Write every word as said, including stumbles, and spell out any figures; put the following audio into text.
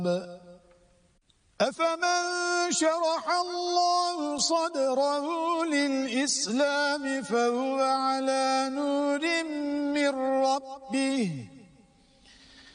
أفمن شرح الله صدره للإسلام فهو على نور من ربه